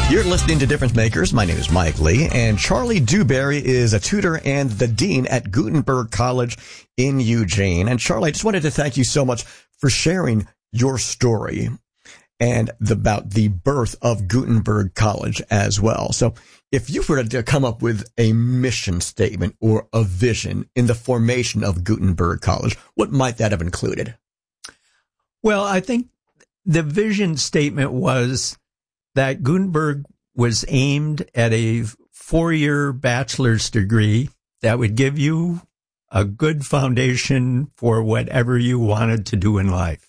You're listening to Difference Makers. My name is Mike Lee, and Charlie Dewberry is a tutor and the dean at Gutenberg College in Eugene. And Charlie, I just wanted to thank you so much for sharing your story and about the birth of Gutenberg College as well. So if you were to come up with a mission statement or a vision in the formation of Gutenberg College, what might that have included? Well, I think the vision statement was that Gutenberg was aimed at a 4-year bachelor's degree that would give you a good foundation for whatever you wanted to do in life.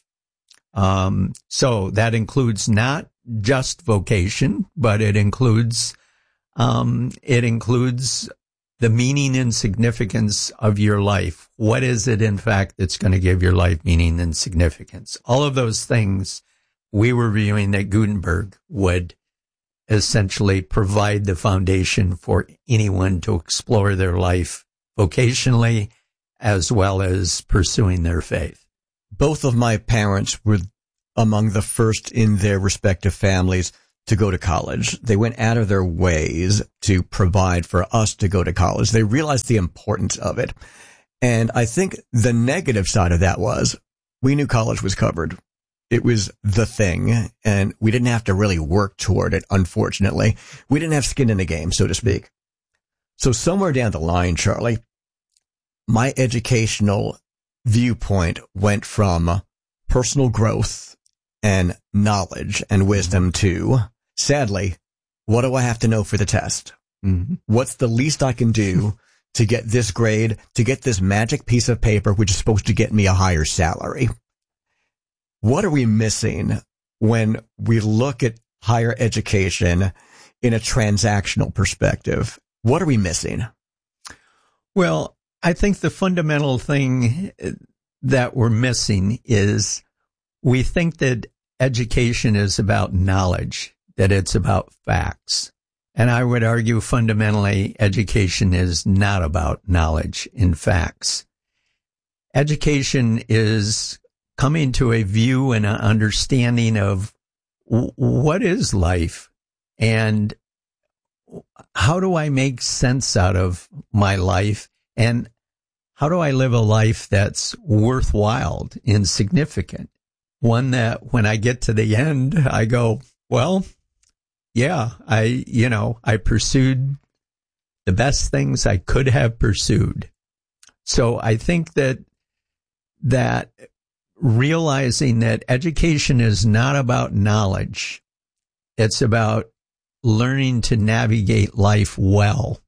So that includes not just vocation, but it includes the meaning and significance of your life. What is it, in fact, that's going to give your life meaning and significance? All of those things we were viewing that Gutenberg would essentially provide the foundation for anyone to explore their life vocationally as well as pursuing their faith. Both of my parents were among the first in their respective families to go to college. They went out of their ways to provide for us to go to college. They realized the importance of it. And I think the negative side of that was we knew college was covered. It was the thing, and we didn't have to really work toward it, unfortunately. We didn't have skin in the game, so to speak. So somewhere down the line, Charlie, my educational viewpoint went from personal growth and knowledge and wisdom to, sadly, what do I have to know for the test? Mm-hmm. What's the least I can do to get this grade, to get this magic piece of paper, which is supposed to get me a higher salary? What are we missing when we look at higher education in a transactional perspective? What are we missing? Well, I think the fundamental thing that we're missing is we think that education is about knowledge, that it's about facts. And I would argue fundamentally education is not about knowledge and facts. Education is coming to a view and an understanding of what is life and how do I make sense out of my life and how do I live a life that's worthwhile and significant? One that when I get to the end, I go, well, yeah, I pursued the best things I could have pursued. So I think that realizing that education is not about knowledge. It's about learning to navigate life well.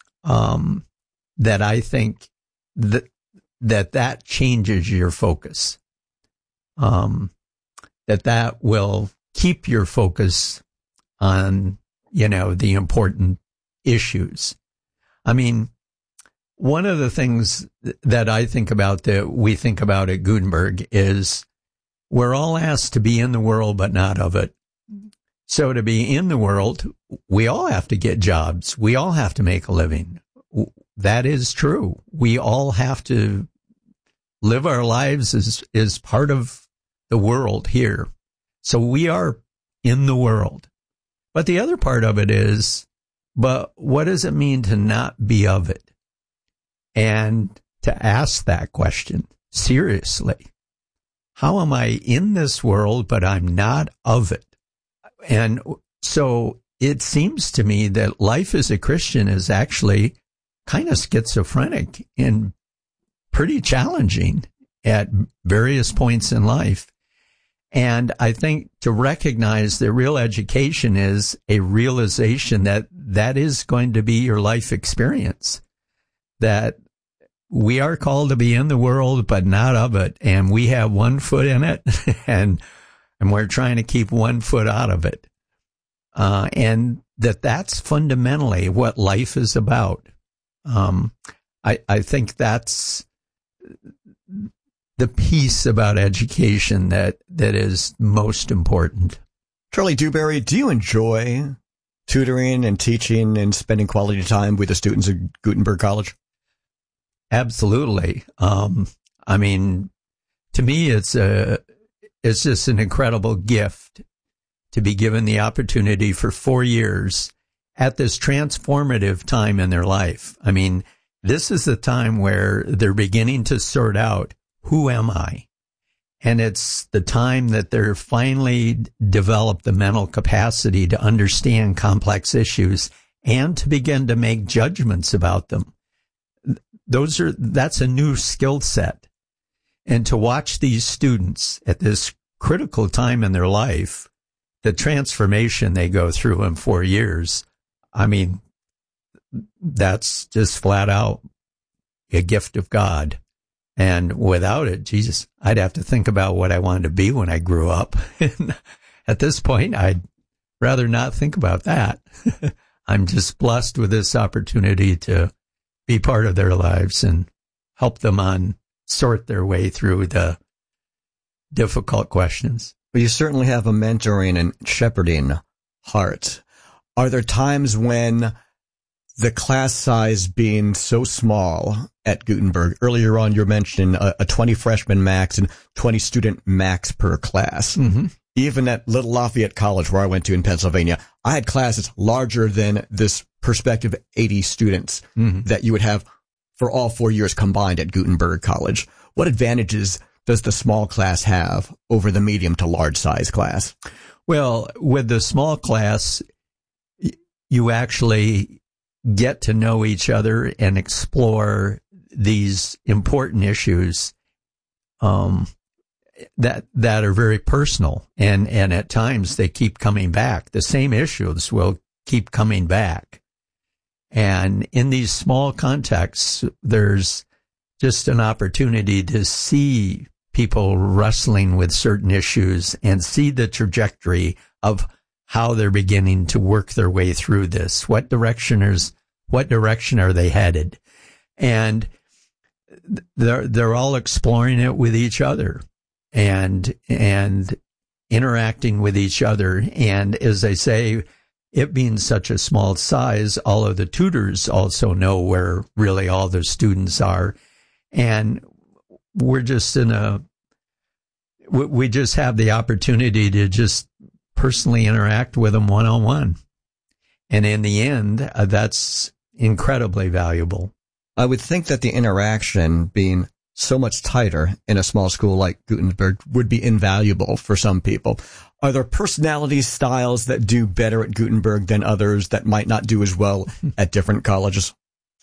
That I think that changes your focus. That will keep your focus on, the important issues. I mean, one of the things that I think about that we think about at Gutenberg is we're all asked to be in the world, but not of it. So to be in the world, we all have to get jobs. We all have to make a living. That is true. We all have to live our lives as part of the world here. So we are in the world. But the other part of it is, but what does it mean to not be of it? And to ask that question seriously. How am I in this world, but I'm not of it? And so it seems to me that life as a Christian is actually kind of schizophrenic and pretty challenging at various points in life. And I think to recognize that real education is a realization that is going to be your life experience, that we are called to be in the world, but not of it. And we have one foot in it and we're trying to keep one foot out of it. And that's fundamentally what life is about. I think that's the piece about education that is most important. Charlie Dewberry, do you enjoy tutoring and teaching and spending quality time with the students at Gutenberg College? Absolutely. I mean, to me, it's just an incredible gift to be given the opportunity for 4 years at this transformative time in their life. I mean, this is the time where they're beginning to sort out, who am I? And it's the time that they're finally develop the mental capacity to understand complex issues and to begin to make judgments about them. That's a new skill set. And to watch these students at this critical time in their life, the transformation they go through in 4 years, I mean, that's just flat out a gift of God. And without it, Jesus, I'd have to think about what I wanted to be when I grew up. And at this point, I'd rather not think about that. I'm just blessed with this opportunity to be part of their lives and help them sort their way through the difficult questions. But you certainly have a mentoring and shepherding heart. Are there times when the class size being so small at Gutenberg, earlier on you were mentioning a 20 freshman max and 20 student max per class. Mm-hmm. Even at Little Lafayette College, where I went to in Pennsylvania, I had classes larger than this prospective 80 students that you would have for all 4 years combined at Gutenberg College. What advantages does the small class have over the medium to large size class? Well, with the small class, you actually get to know each other and explore these important issues that are very personal, and at times they keep coming back. The same issues will keep coming back. And in these small contexts, there's just an opportunity to see people wrestling with certain issues and see the trajectory of how they're beginning to work their way through this. What direction are they headed? And they're all exploring it with each other and interacting with each other. And as I say, it being such a small size, all of the tutors also know where really all the students are. And we're just we just have the opportunity to just personally interact with them one-on-one. And in the end, that's incredibly valuable. I would think that the interaction being so much tighter in a small school like Gutenberg would be invaluable for some people. Are there personality styles that do better at Gutenberg than others that might not do as well at different colleges?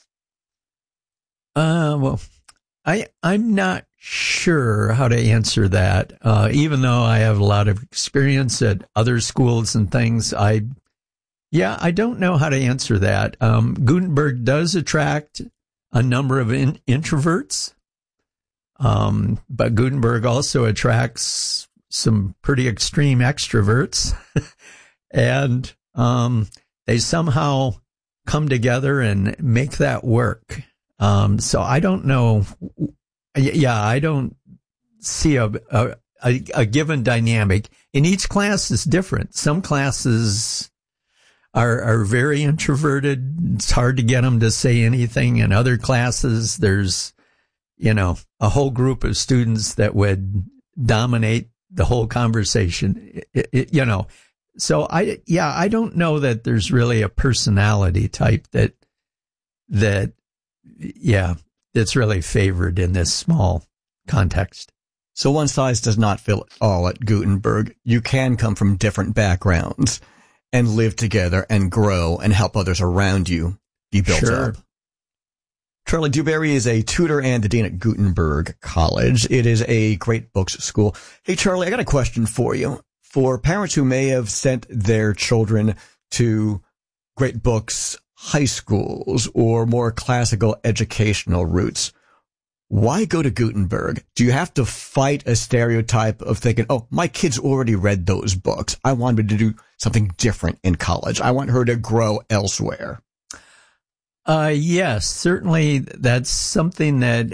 Well, I'm not sure how to answer that. Even though I have a lot of experience at other schools and things, I don't know how to answer that. Gutenberg does attract a number of introverts, but Gutenberg also attracts some pretty extreme extroverts, and they somehow come together and make that work. So I don't know. Yeah, I don't see a given dynamic. And each class is different. Some classes are very introverted. It's hard to get them to say anything. In other classes, there's, a whole group of students that would dominate the whole conversation, So I don't know that there's really a personality type that's really favored in this small context. So one size does not fit all at Gutenberg. You can come from different backgrounds and live together and grow and help others around you be built up. Charlie Dewberry is a tutor and the dean at Gutenberg College. It is a great books school. Hey, Charlie, I got a question for you. For parents who may have sent their children to Great Books high schools or more classical educational routes, why go to Gutenberg? Do you have to fight a stereotype of thinking, oh, my kid's already read those books. I want her to do something different in college. I want her to grow elsewhere. Yes, certainly that's something that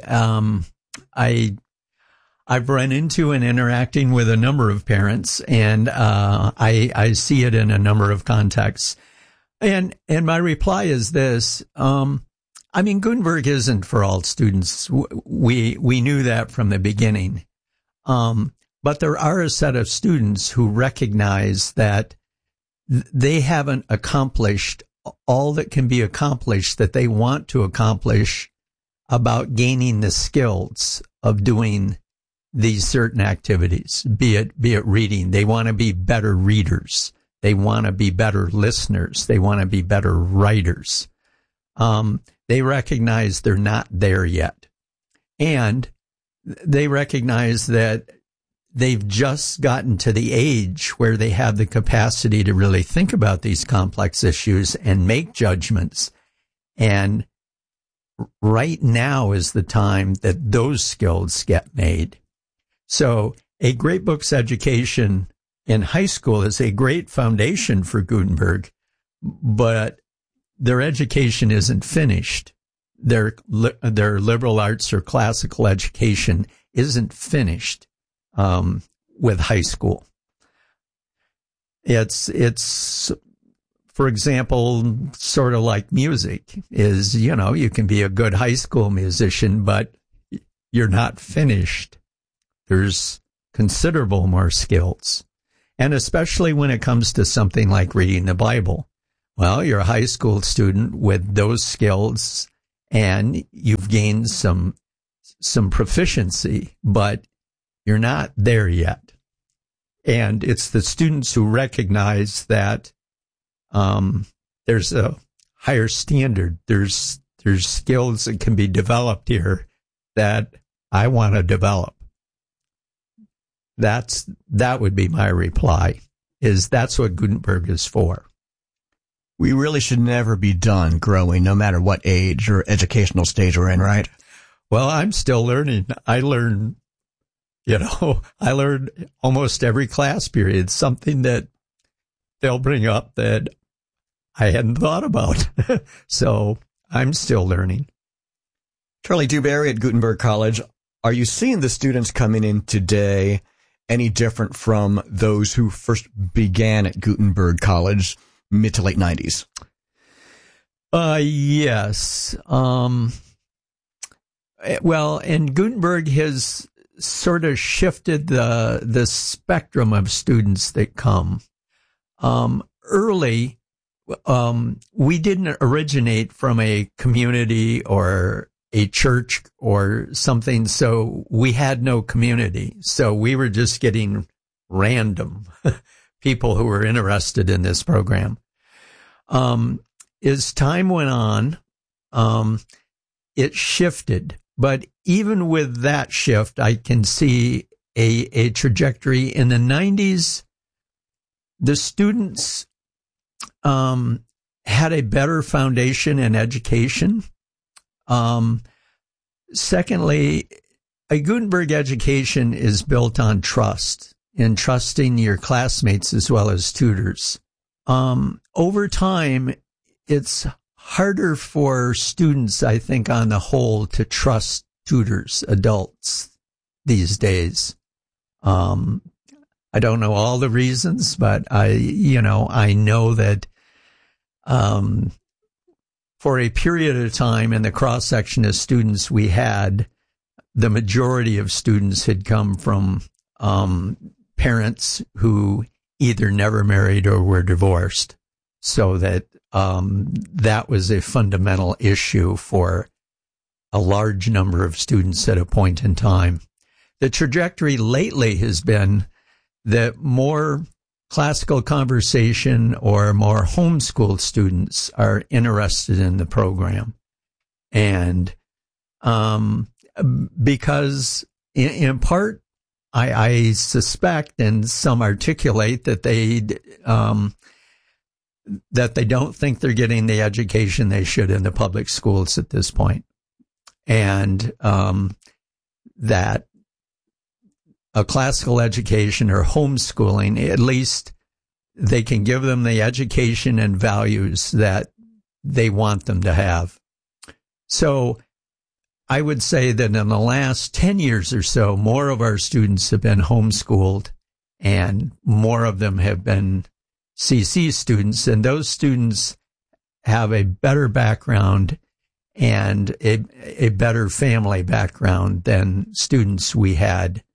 I've run into in interacting with a number of parents, and I see it in a number of contexts. And my reply is this. Gutenberg isn't for all students. We knew that from the beginning. But there are a set of students who recognize that they haven't accomplished all that can be accomplished that they want to accomplish about gaining the skills of doing these certain activities, be it reading. They want to be better readers. They want to be better listeners. They want to be better writers. They recognize they're not there yet. And they recognize that they've just gotten to the age where they have the capacity to really think about these complex issues and make judgments. And right now is the time that those skills get made. So a great books education in high school is a great foundation for Gutenberg, but their education isn't finished. Their liberal arts or classical education isn't finished with high school. It's for example, sort of like music is, you can be a good high school musician, but you're not finished. There's considerable more skills. And especially when it comes to something like reading the Bible. Well, you're a high school student with those skills and you've gained some proficiency, but you're not there yet. And it's the students who recognize that there's a higher standard. There's skills that can be developed here that I want to develop. That would be my reply, is that's what Gutenberg is for. We really should never be done growing, no matter what age or educational stage we're in, right? Well, I'm still learning. I learn almost every class period, something that they'll bring up that I hadn't thought about. So I'm still learning. Charlie Dewberry at Gutenberg College, are you seeing the students coming in today any different from those who first began at Gutenberg College mid to late 90s? Yes. Well, and Gutenberg has sort of shifted the spectrum of students that come. Early, we didn't originate from a community or a church or something, so we had no community. So we were just getting random people who were interested in this program. As time went on, it shifted. But even with that shift, I can see a trajectory. In the 90s, the students had a better foundation in education. Secondly, a Gutenberg education is built on trust and trusting your classmates as well as tutors. Over time, it's harder for students, I think, on the whole, to trust tutors, adults these days. I don't know all the reasons, but I know that for a period of time in the cross-section of students we had, the majority of students had come from parents who either never married or were divorced. So that that was a fundamental issue for a large number of students at a point in time. The trajectory lately has been that more classical conversation or more homeschooled students are interested in the program. And because in part, I suspect, and some articulate that they don't think they're getting the education they should in the public schools at this point. And that a classical education or homeschooling, at least they can give them the education and values that they want them to have. So I would say that in the last 10 years or so, more of our students have been homeschooled and more of them have been CC students, and those students have a better background and a better family background than students we had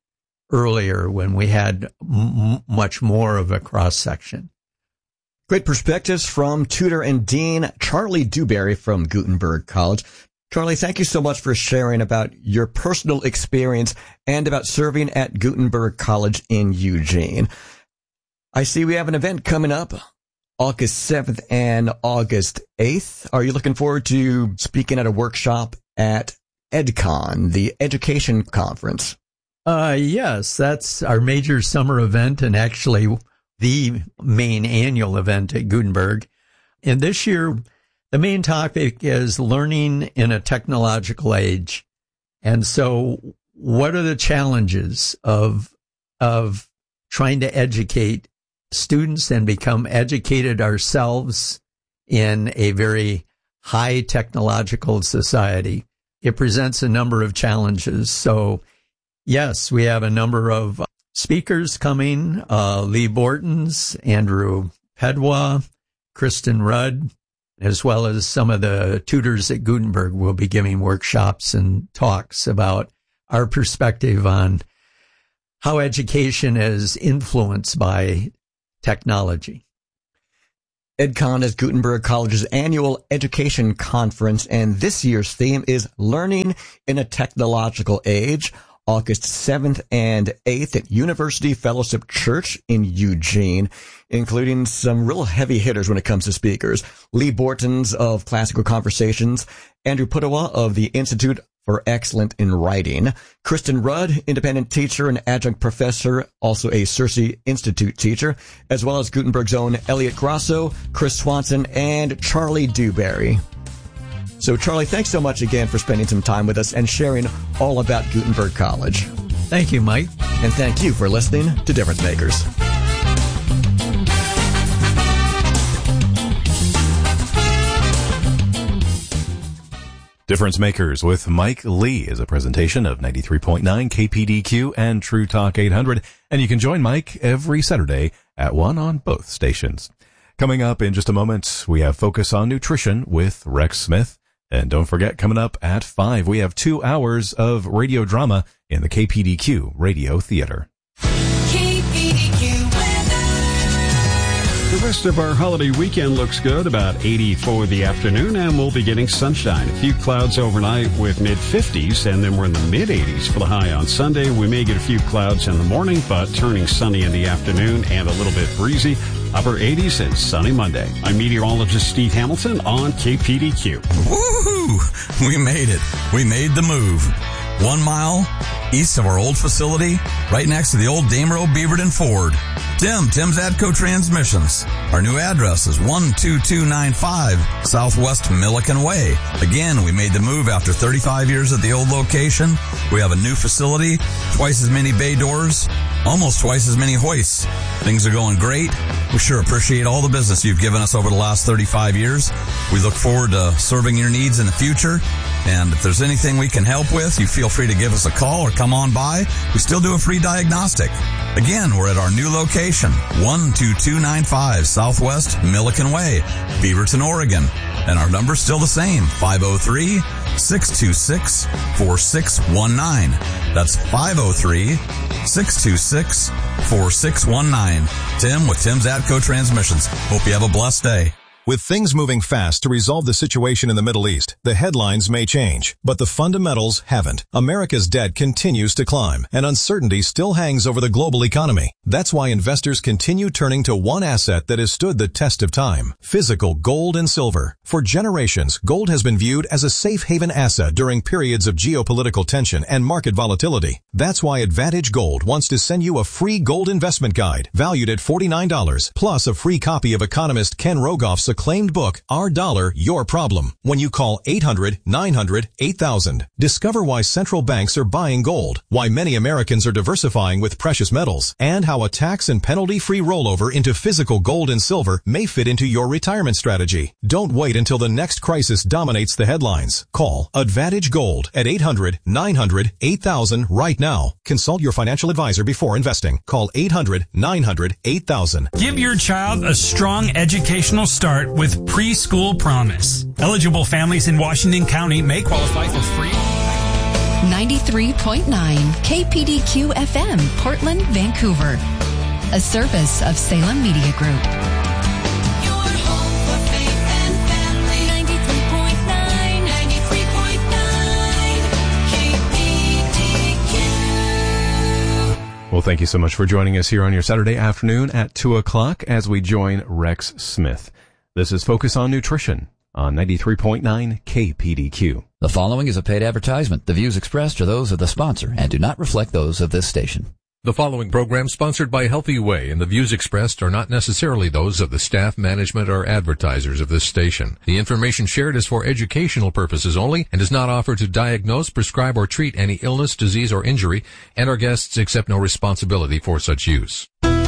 earlier when we had much more of a cross-section. Great perspectives from tutor and dean Charlie Dewberry from Gutenberg College. Charlie, thank you so much for sharing about your personal experience and about serving at Gutenberg College in Eugene. I see we have an event coming up August 7th and August 8th. Are you looking forward to speaking at a workshop at EdCon, the education conference? Yes, that's our major summer event and actually the main annual event at Gutenberg. And this year, the main topic is learning in a technological age. And so what are the challenges of trying to educate students and become educated ourselves in a very high technological society? It presents a number of challenges. So yes, we have a number of speakers coming, Lee Bortons, Andrew Pedwa, Kristen Rudd, as well as some of the tutors at Gutenberg will be giving workshops and talks about our perspective on how education is influenced by technology. EdCon is Gutenberg College's annual education conference, and this year's theme is Learning in a Technological Age, August 7th and 8th at University Fellowship Church in Eugene, including some real heavy hitters when it comes to speakers. Lee Bortons of Classical Conversations, Andrew Pudawa of the Institute for Excellence in Writing, Kristen Rudd, independent teacher and adjunct professor, also a Cersei Institute teacher, as well as Gutenberg's own Elliot Grasso, Chris Swanson, and Charlie Dewberry. So, Charlie, thanks so much again for spending some time with us and sharing all about Gutenberg College. Thank you, Mike. And thank you for listening to Difference Makers. Difference Makers with Mike Lee is a presentation of 93.9 KPDQ and True Talk 800, and you can join Mike every Saturday at 1 on both stations. Coming up in just a moment, we have Focus on Nutrition with Rex Smith, and don't forget, coming up at 5, we have 2 hours of radio drama in the KPDQ Radio Theater. The rest of our holiday weekend looks good, about 80 for the afternoon, and we'll be getting sunshine. A few clouds overnight with mid-50s, and then we're in the mid-80s for the high on Sunday. We may get a few clouds in the morning, but turning sunny in the afternoon and a little bit breezy. Upper 80s and sunny Monday. I'm meteorologist Steve Hamilton on KPDQ. Woohoo! We made it. We made the move. 1 mile east of our old facility, right next to the old Damer Beaverton Ford. Tim's Atco Transmissions. Our new address is 12295 Southwest Milliken Way. Again, we made the move after 35 years at the old location. We have a new facility, twice as many bay doors, almost twice as many hoists. Things are going great. We sure appreciate all the business you've given us over the last 35 years. We look forward to serving your needs in the future. And if there's anything we can help with, you feel free to give us a call or come on by. We still do a free diagnostic. Again, we're at our new location, 12295 Southwest Milliken Way, Beaverton, Oregon. And our number's still the same, 503-626-4619. That's 503-626-4619. Tim with Tim's Atco Transmissions. Hope you have a blessed day. With things moving fast to resolve the situation in the Middle East, the headlines may change, but the fundamentals haven't. America's debt continues to climb, and uncertainty still hangs over the global economy. That's why investors continue turning to one asset that has stood the test of time: physical gold and silver. For generations, gold has been viewed as a safe haven asset during periods of geopolitical tension and market volatility. That's why Advantage Gold wants to send you a free gold investment guide valued at $49, plus a free copy of economist Ken Rogoff's acclaimed book, Our Dollar, Your Problem, when you call 800-900-8000. Discover why central banks are buying gold, why many Americans are diversifying with precious metals, and how a tax and penalty-free rollover into physical gold and silver may fit into your retirement strategy. Don't wait until the next crisis dominates the headlines. Call Advantage Gold at 800-900-8000 right now. Consult your financial advisor before investing. Call 800-900-8000. Give your child a strong educational start with Preschool Promise. Eligible families in Washington County may qualify for free. 93.9 KPDQ FM, Portland, Vancouver. A service of Salem Media Group. Your home for faith and family. 93.9 KPDQ. Well, thank you so much for joining us here on your Saturday afternoon at 2 o'clock as we join Rex Smith. This is Focus on Nutrition on 93.9 KPDQ. The following is a paid advertisement. The views expressed are those of the sponsor and do not reflect those of this station. The following program sponsored by Healthy Way, and the views expressed are not necessarily those of the staff, management, or advertisers of this station. The information shared is for educational purposes only and does not offer to diagnose, prescribe, or treat any illness, disease, or injury, and our guests accept no responsibility for such use.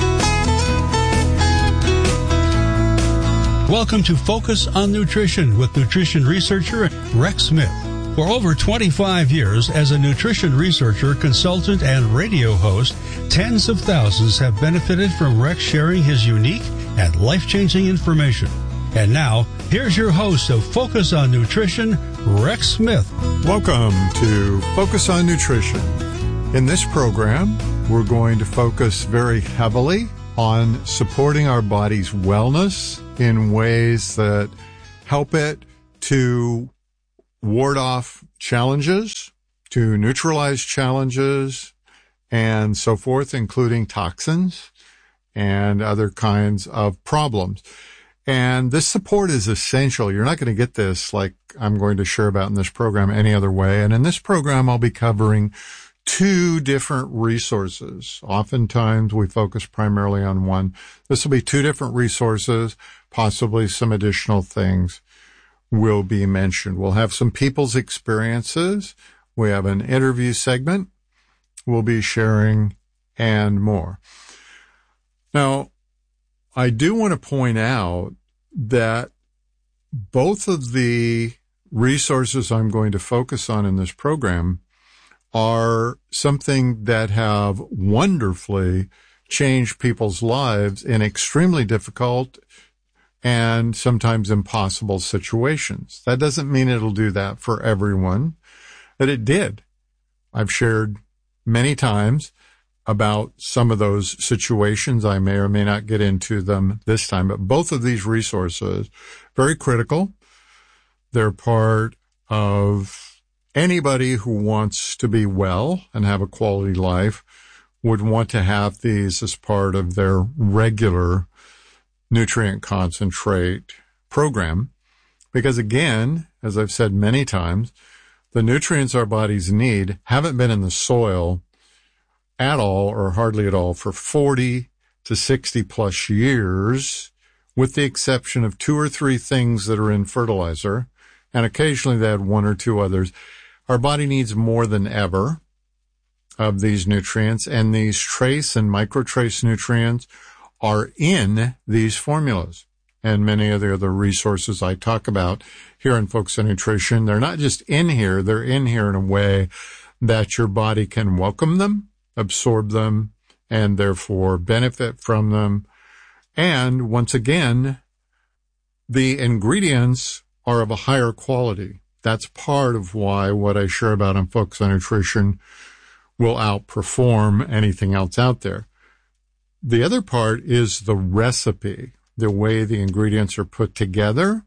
Welcome to Focus on Nutrition with nutrition researcher Rex Smith. For over 25 years as a nutrition researcher, consultant, and radio host, tens of thousands have benefited from Rex sharing his unique and life-changing information. And now, here's your host of Focus on Nutrition, Rex Smith. Welcome to Focus on Nutrition. In this program, we're going to focus very heavily on supporting our body's wellness in ways that help it to ward off challenges, to neutralize challenges, and so forth, including toxins and other kinds of problems. And this support is essential. You're not going to get this like I'm going to share about in this program any other way. And in this program, I'll be covering two different resources. Oftentimes we focus primarily on one. This will be two different resources, possibly some additional things will be mentioned. We'll have some people's experiences. We have an interview segment we'll be sharing and more. Now, I do want to point out that both of the resources I'm going to focus on in this program are something that have wonderfully changed people's lives in extremely difficult and sometimes impossible situations. That doesn't mean it'll do that for everyone, but it did. I've shared many times about some of those situations. I may or may not get into them this time, but both of these resources, very critical. They're part of anybody who wants to be well and have a quality life would want to have these as part of their regular nutrient concentrate program. Because again, as I've said many times, the nutrients our bodies need haven't been in the soil at all or hardly at all for 40 to 60 plus years, with the exception of 2 or 3 things that are in fertilizer. And occasionally they add 1 or 2 others. Our body needs more than ever of these nutrients, and these trace and microtrace nutrients are in these formulas and many of the other resources I talk about here in Focus on Nutrition. They're not just in here, they're in here in a way that your body can welcome them, absorb them, and therefore benefit from them. And once again, the ingredients are of a higher quality. That's part of why what I share about on Focus on Nutrition will outperform anything else out there. The other part is the recipe, the way the ingredients are put together.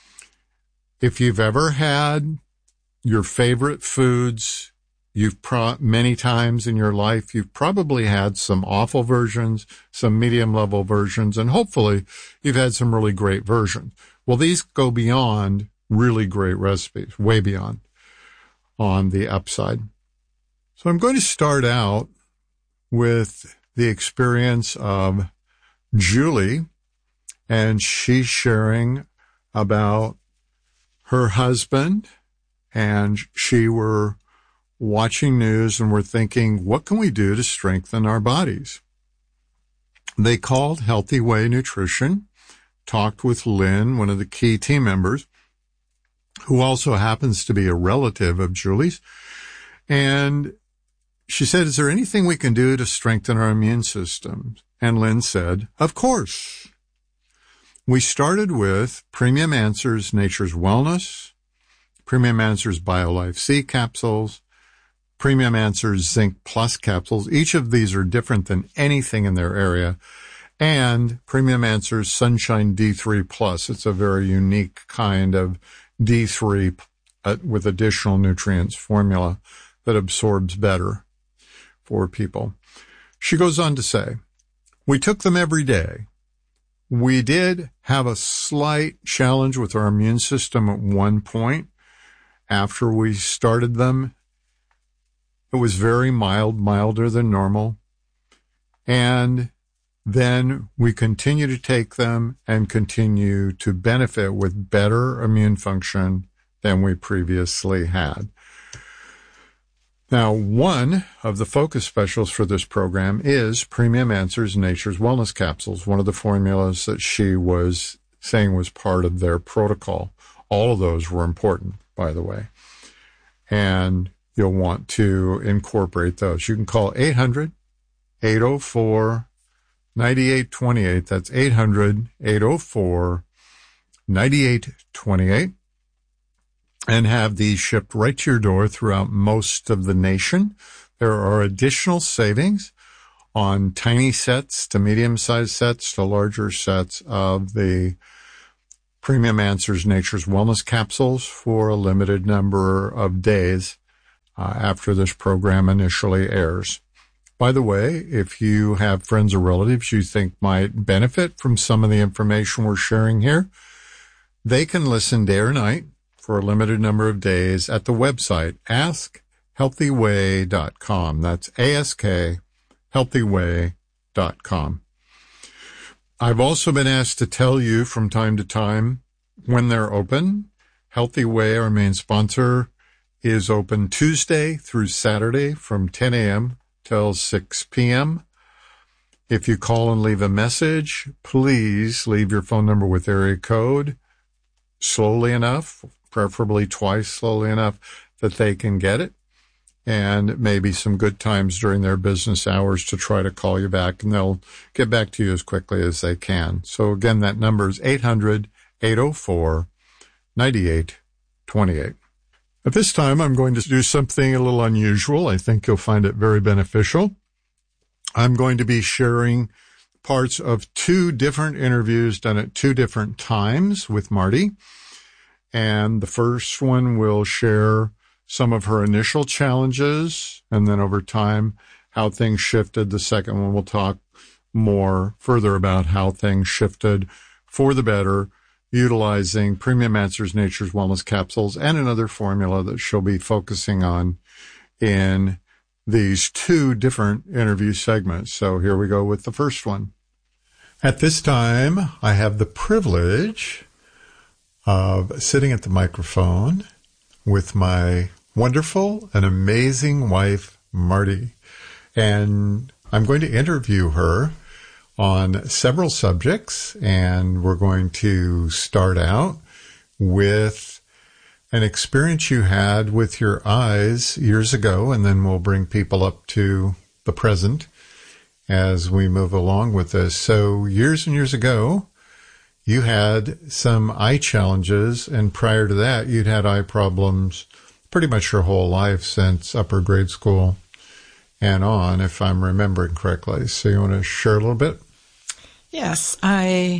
If you've ever had your favorite foods, many times in your life, you've probably had some awful versions, some medium-level versions, and hopefully you've had some really great versions. Well, these go beyond really great recipes, way beyond on the upside. So I'm going to start out with the experience of Julie, and she's sharing about her husband, and she were watching news and were thinking, what can we do to strengthen our bodies? They called Healthy Way Nutrition, talked with Lynn, one of the key team members, who also happens to be a relative of Julie's. And she said, is there anything we can do to strengthen our immune system? And Lynn said, of course. We started with Premium Answers Nature's Wellness, Premium Answers BioLife C capsules, Premium Answers Zinc Plus capsules. Each of these are different than anything in their area. And Premium Answers Sunshine D3 Plus. It's a very unique kind of D3 with additional nutrients formula that absorbs better for people. She goes on to say, we took them every day. We did have a slight challenge with our immune system at one point after we started them. It was very mild, milder than normal. And then we continue to take them and continue to benefit with better immune function than we previously had. Now, one of the focus specials for this program is Premium Answers Nature's Wellness Capsules, one of the formulas that she was saying was part of their protocol. All of those were important, by the way. And you'll want to incorporate those. You can call 800-804-9828. That's 800-804-9828. And have these shipped right to your door throughout most of the nation. There are additional savings on tiny sets to medium-sized sets to larger sets of the Premium Answers Nature's Wellness Capsules for a limited number of days after this program initially airs. By the way, if you have friends or relatives you think might benefit from some of the information we're sharing here, they can listen day or night for a limited number of days at the website AskHealthyWay.com. That's AskHealthyWay.com. I've also been asked to tell you from time to time when they're open. Healthy Way, our main sponsor, is open Tuesday through Saturday from 10 a.m. till 6 p.m. If you call and leave a message, please leave your phone number with area code slowly enough, preferably twice slowly enough that they can get it, and maybe some good times during their business hours to try to call you back, and they'll get back to you as quickly as they can. So again, that number is 800-804-9828. At this time, I'm going to do something a little unusual. I think you'll find it very beneficial. I'm going to be sharing parts of two different interviews done at two different times with Marty. And the first one will share some of her initial challenges, and then over time, how things shifted. The second one will talk more further about how things shifted for the better, utilizing Premium Answers Nature's Wellness Capsules and another formula that she'll be focusing on in these two different interview segments. So here we go with the first one. At this time, I have the privilege of sitting at the microphone with my wonderful and amazing wife, Marty. And I'm going to interview her on several subjects, and we're going to start out with an experience you had with your eyes years ago, and then we'll bring people up to the present as we move along with this. So years and years ago, you had some eye challenges, and prior to that, you'd had eye problems pretty much your whole life since upper grade school and on, if I'm remembering correctly. So you want to share a little bit? Yes, it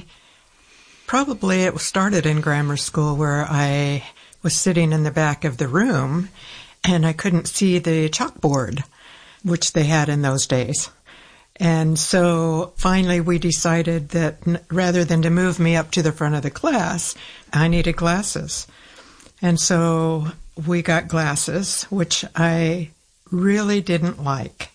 started in grammar school where I was sitting in the back of the room and I couldn't see the chalkboard, which they had in those days. And so finally we decided that rather than to move me up to the front of the class, I needed glasses. And so we got glasses, which I really didn't like.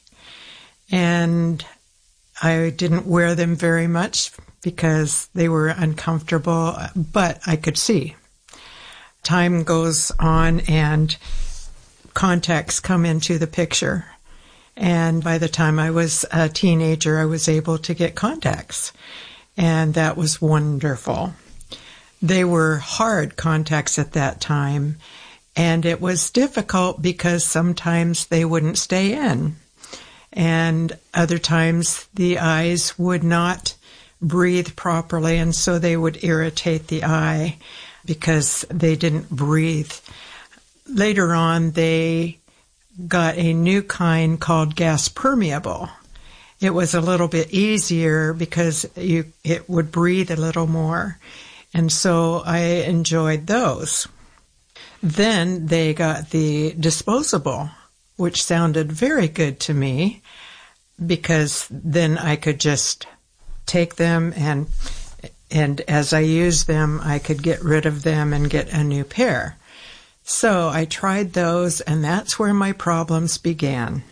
And I didn't wear them very much because they were uncomfortable, but I could see. Time goes on and contacts come into the picture. And by the time I was a teenager, I was able to get contacts. And that was wonderful. They were hard contacts at that time. And it was difficult because sometimes they wouldn't stay in. And other times the eyes would not breathe properly, and so they would irritate the eye because they didn't breathe. Later on, they got a new kind called gas permeable. It was a little bit easier because it would breathe a little more. And so I enjoyed those. Then they got the disposable, which sounded very good to me because then I could just take them and as I used them, I could get rid of them and get a new pair. So I tried those, and that's where my problems began.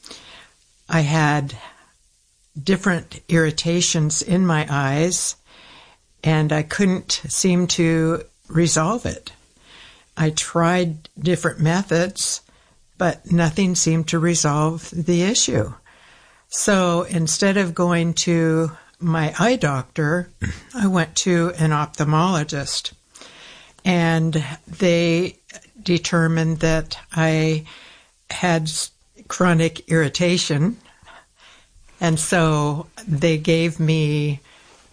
I had different irritations in my eyes, and I couldn't seem to resolve it. I tried different methods, but nothing seemed to resolve the issue. So instead of going to my eye doctor, I went to an ophthalmologist, and they determined that I had chronic irritation, and so they gave me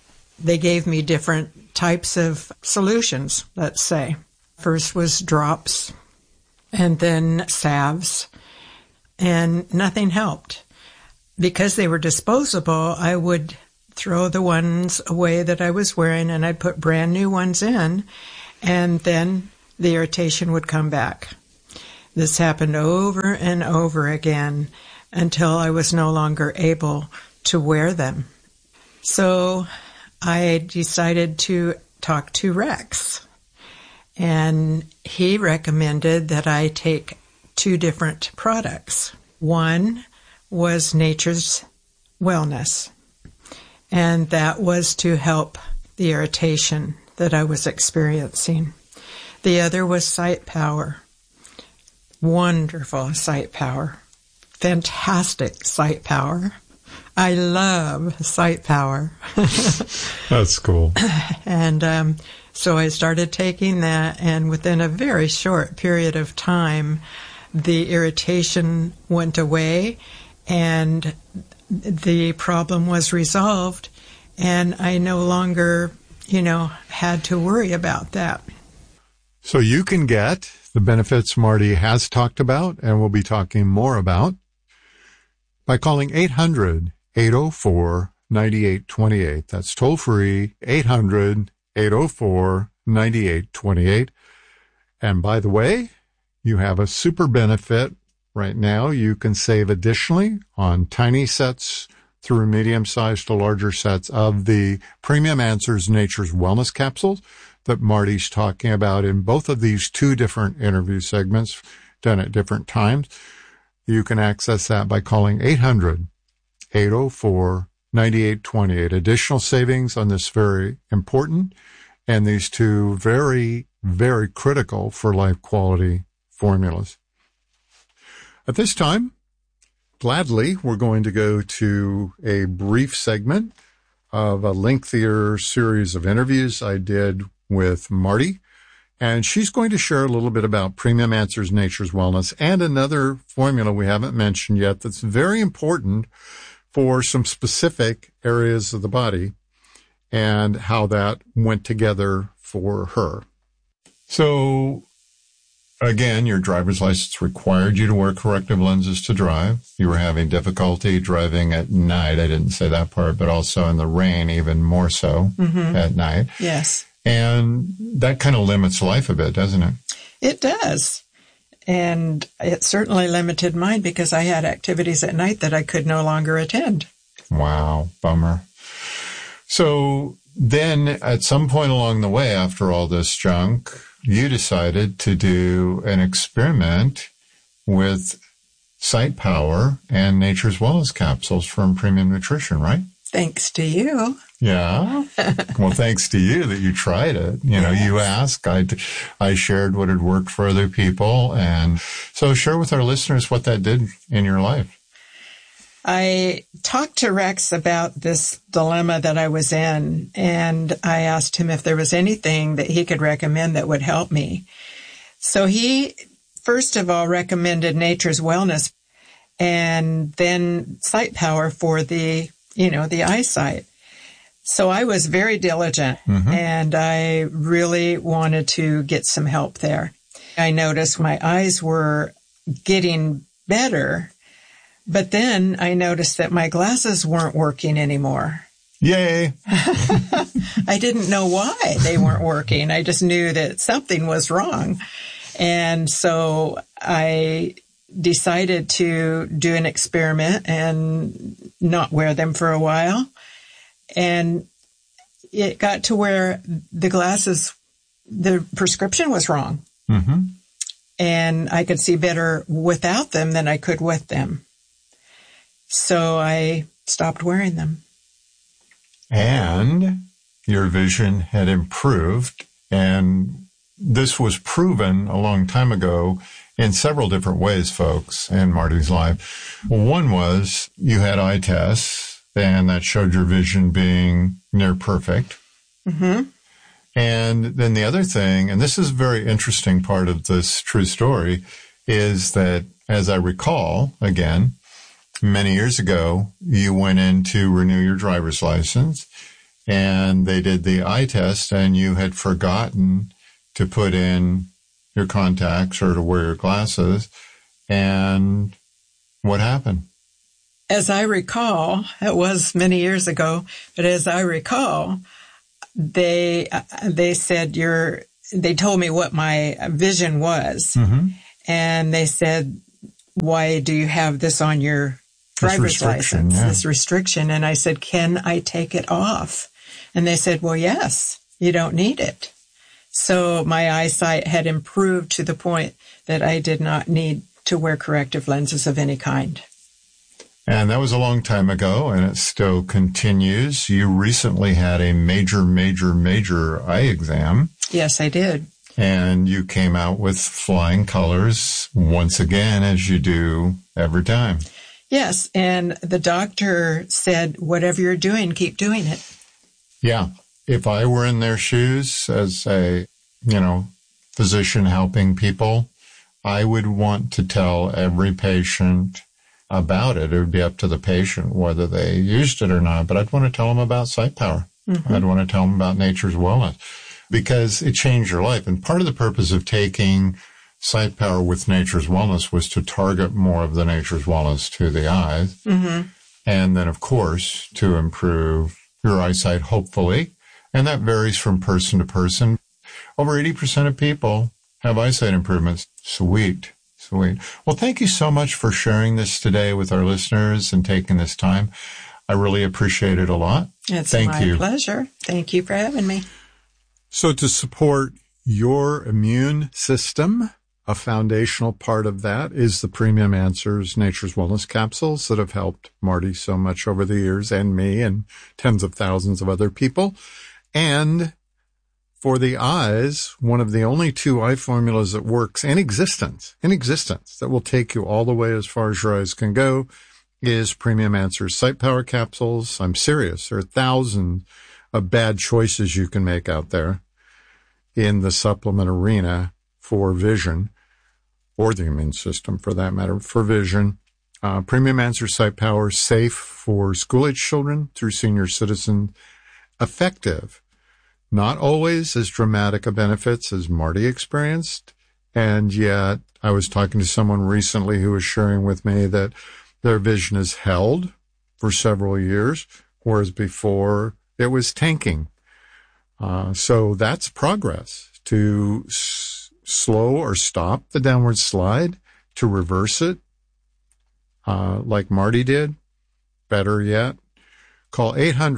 different types of solutions, let's say. First was drops, and then salves, and nothing helped. Because they were disposable, I would throw the ones away that I was wearing, and I'd put brand new ones in, and then the irritation would come back. This happened over and over again until I was no longer able to wear them. So I decided to talk to Rex, and he recommended that I take 2 different products. One was Nature's Wellness, and that was to help the irritation that I was experiencing. The other was Sight Power. Wonderful Sight Power. Fantastic Sight Power. I love Sight Power. That's cool. And so I started taking that, and within a very short period of time, the irritation went away, and the problem was resolved, and I no longer, had to worry about that. So you can get the benefits Marty has talked about and we'll be talking more about by calling 800-804-9828. That's toll free, 800-804-9828. And by the way, you have a super benefit right now. You can save additionally on tiny sets through medium-sized to larger sets of the Premium Answers Nature's Wellness capsules that Marty's talking about in both of these 2 different interview segments done at different times. You can access that by calling 800-804-9828. Additional savings on this very important and these 2 very, very critical for life quality formulas. At this time, gladly, we're going to go to a brief segment of a lengthier series of interviews I did with Marty, and she's going to share a little bit about Premium Answers Nature's Wellness and another formula we haven't mentioned yet that's very important for some specific areas of the body and how that went together for her. So, again, your driver's license required you to wear corrective lenses to drive. You were having difficulty driving at night. I didn't say that part, but also in the rain, even more so at night. Yes. And that kind of limits life a bit, doesn't it? It does. And it certainly limited mine because I had activities at night that I could no longer attend. Wow, bummer. So then at some point along the way, after all this junk, you decided to do an experiment with Sight Power and Nature's Wellness capsules from Premium Nutrition, right? Thanks to you. Yeah. Well, thanks to you that you tried it. You asked, I shared what had worked for other people. And so share with our listeners what that did in your life. I talked to Rex about this dilemma that I was in, and I asked him if there was anything that he could recommend that would help me. So he, first of all, recommended Nature's Wellness and then Sight Power for the eyesight. So I was very diligent, and I really wanted to get some help there. I noticed my eyes were getting better. But then I noticed that my glasses weren't working anymore. Yay. I didn't know why they weren't working. I just knew that something was wrong. And so I decided to do an experiment and not wear them for a while. And it got to where the glasses, the prescription was wrong. Mm-hmm. And I could see better without them than I could with them. So I stopped wearing them. And your vision had improved. And this was proven a long time ago in several different ways, folks, in Marty's life. One was you had eye tests, and that showed your vision being near perfect. Mm-hmm. And then the other thing, and this is a very interesting part of this true story, is that, as I recall, again, many years ago, you went in to renew your driver's license, and they did the eye test, and you had forgotten to put in your contacts or to wear your glasses. And what happened? As I recall, it was many years ago, but as I recall, they said they told me what my vision was. Mm-hmm. And they said, why do you have this on your driver's license, this restriction? And I said, can I take it off? And they said, well, yes, you don't need it. So my eyesight had improved to the point that I did not need to wear corrective lenses of any kind. And that was a long time ago, and it still continues. You recently had a major eye exam. Yes, I did. And you came out with flying colors once again, as you do every time. Yes, and the doctor said, whatever you're doing, keep doing it. Yeah. If I were in their shoes as a, physician helping people, I would want to tell every patient about it. It would be up to the patient whether they used it or not, but I'd want to tell them about Sight Power. Mm-hmm. I'd want to tell them about Nature's Wellness because it changed your life. And part of the purpose of taking Sight Power with Nature's Wellness was to target more of the Nature's Wellness to the eyes. Mm-hmm. And then, of course, to improve your eyesight, hopefully. And that varies from person to person. Over 80% of people have eyesight improvements. Sweet. Well, thank you so much for sharing this today with our listeners and taking this time. I really appreciate it a lot. It's Thank my you. pleasure. Thank you for having me. So to support your immune system, a foundational part of that is the Premium Answers Nature's Wellness capsules that have helped Marty so much over the years, and me and tens of thousands of other people. And for the eyes, one of the only 2 eye formulas that works in existence that will take you all the way as far as your eyes can go is Premium Answers Sight Power capsules. I'm serious. There are thousands of bad choices you can make out there in the supplement arena for vision, or the immune system for that matter, for vision. Premium Answers Sight Power, safe for school-age children through senior citizens, effective. Not always as dramatic a benefits as Marty experienced. And yet I was talking to someone recently who was sharing with me that their vision is held for several years, whereas before it was tanking. So that's progress to slow or stop the downward slide, to reverse it, like Marty did. Better yet, call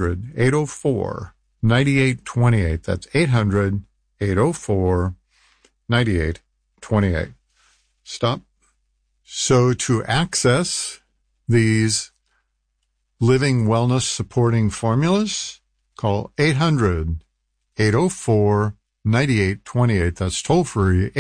800-804-9828. That's 800-804-9828. Stop. So to access these living wellness supporting formulas, call 800-804-9828. That's toll free,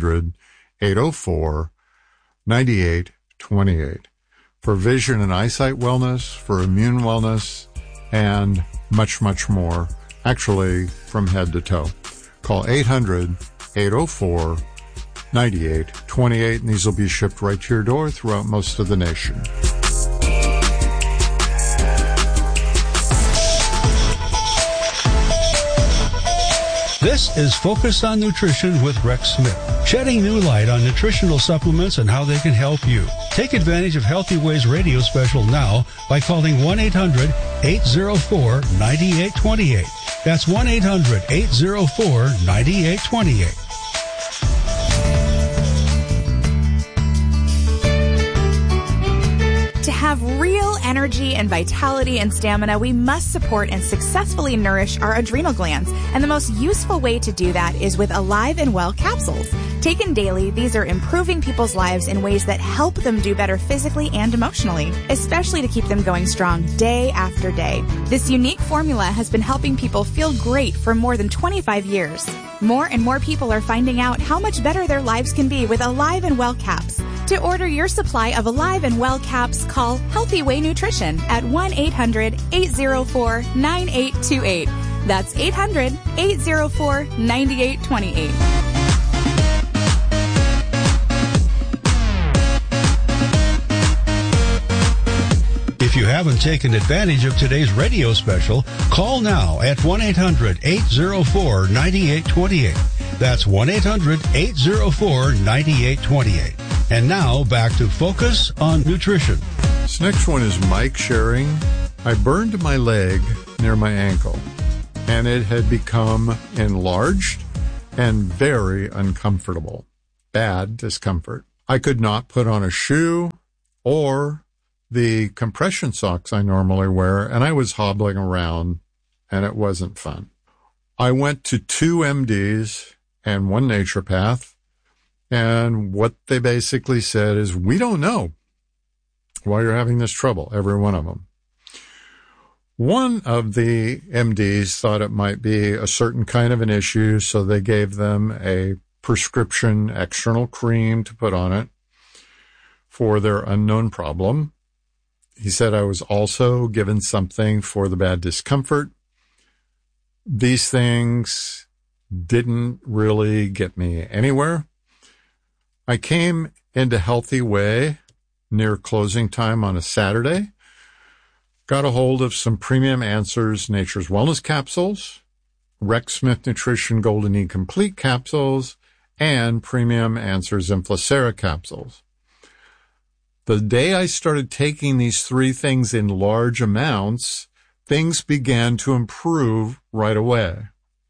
800-804-9828. For vision and eyesight wellness, for immune wellness, and much, much more, actually from head to toe. Call 800-804-9828, and these will be shipped right to your door throughout most of the nation. This is Focus on Nutrition with Rex Smith, shedding new light on nutritional supplements and how they can help you. Take advantage of Healthy Ways radio special now by calling 1-800-804-9828. That's 1-800-804-9828. To have real energy and vitality and stamina, we must support and successfully nourish our adrenal glands. And the most useful way to do that is with Alive and Well capsules. Taken daily, these are improving people's lives in ways that help them do better physically and emotionally, especially to keep them going strong day after day. This unique formula has been helping people feel great for more than 25 years. More and more people are finding out how much better their lives can be with Alive and Well caps. To order your supply of Alive and Well caps, call Healthy Way Nutrition at 1-800-804-9828. That's 800-804-9828. If you haven't taken advantage of today's radio special, call now at 1-800-804-9828. That's 1-800-804-9828. And now back to Focus on Nutrition. This next one is Mike sharing. I burned my leg near my ankle, and it had become enlarged and very uncomfortable. Bad discomfort. I could not put on a shoe or the compression socks I normally wear, and I was hobbling around, and it wasn't fun. I went to 2 MDs and 1 naturopath, and what they basically said is, we don't know why you're having this trouble, every one of them. One of the MDs thought it might be a certain kind of an issue, so they gave them a prescription external cream to put on it for their unknown problem. He said I was also given something for the bad discomfort. These things didn't really get me anywhere. I came into Healthy Way near closing time on a Saturday, got a hold of some Premium Answers Nature's Wellness capsules, Rex Smith Nutrition Golden E Complete capsules, and Premium Answers Inflacera capsules. The day I started taking these 3 things in large amounts, things began to improve right away.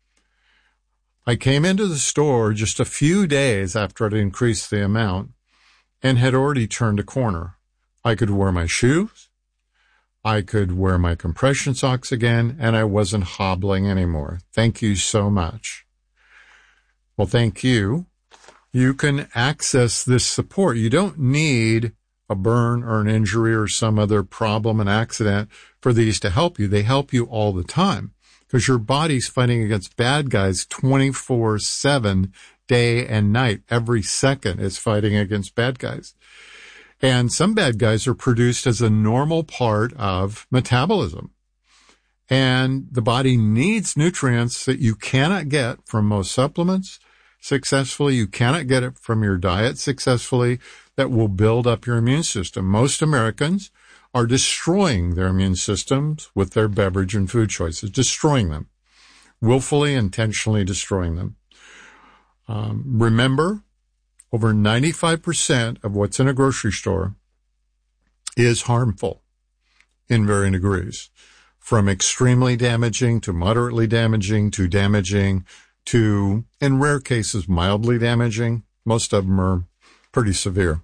I came into the store just a few days after I'd increased the amount and had already turned a corner. I could wear my shoes, I could wear my compression socks again, and I wasn't hobbling anymore. Thank you so much. Well, thank you. You can access this support. You don't need a burn or an injury or some other problem, an accident, for these to help you. They help you all the time because your body's fighting against bad guys 24/7, day and night. Every second it's fighting against bad guys. And some bad guys are produced as a normal part of metabolism. And the body needs nutrients that you cannot get from most supplements successfully. You cannot get it from your diet successfully that will build up your immune system. Most Americans are destroying their immune systems with their beverage and food choices, destroying them, willfully, intentionally destroying them. Remember, over 95% of what's in a grocery store is harmful in varying degrees, from extremely damaging to moderately damaging to, in rare cases, mildly damaging. Most of them are pretty severe.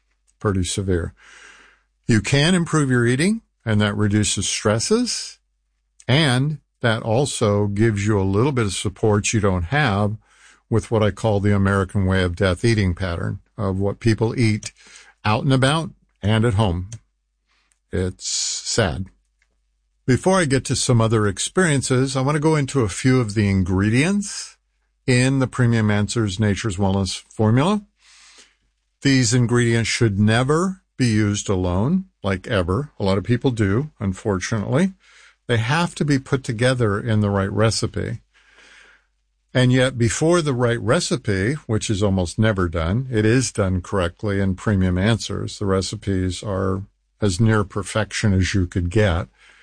You can improve your eating, and that reduces stresses, and that also gives you a little bit of support you don't have with what I call the American way of death eating pattern of what people eat out and about and at home. It's sad. Before I get to some other experiences, I want to go into a few of the ingredients in the Premium Answers Nature's Wellness formula. These ingredients should never be used alone, like ever. A lot of people do, unfortunately. They have to be put together in the right recipe. And yet, before the right recipe, which is almost never done, it is done correctly in Premium Answers. The recipes are as near perfection as you could get.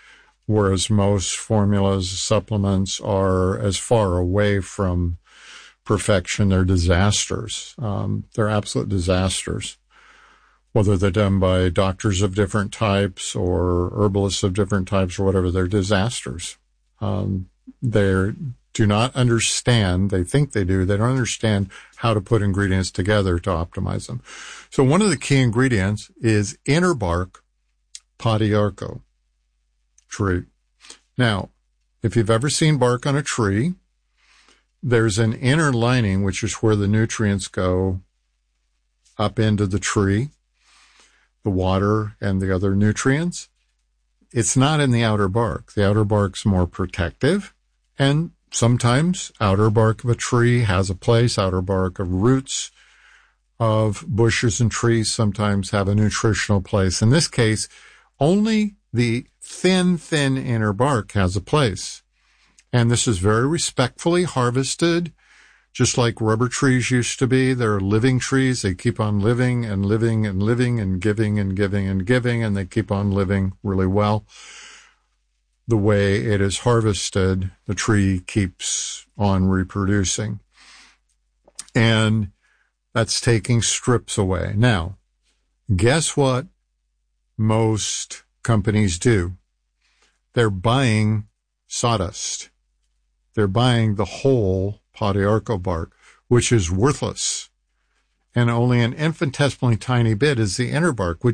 whereas most formulas, supplements are as far away from perfection. They're disasters. They're absolute disasters. Whether they're done by doctors of different types or herbalists of different types or whatever, they're disasters. They do not understand. They think they do. They don't understand how to put ingredients together to optimize them. So one of the key ingredients is inner bark Podiarco tree. Now, if you've ever seen bark on a tree, there's an inner lining, which is where the nutrients go up into the tree, the water and the other nutrients. It's not in the outer bark. The outer bark's more protective, and sometimes outer bark of a tree has a place. Outer bark of roots of bushes and trees sometimes have a nutritional place. In this case, only the thin inner bark has a place. And this is very respectfully harvested, just like rubber trees used to be. They're living trees. They keep on living and living and living and giving and giving and giving, and they keep on living really well. The way it is harvested, the tree keeps on reproducing. And that's taking strips away. Now, guess what most companies do? They're buying sawdust. They're buying the whole Podiarco bark, which is worthless. And only an infinitesimally tiny bit is the inner bark, which